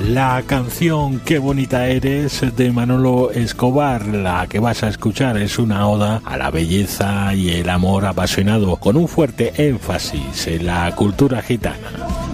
La canción Qué bonita eres de Manolo Escobar, la que vas a escuchar, es una oda a la belleza y el amor apasionado, con un fuerte énfasis en la cultura gitana.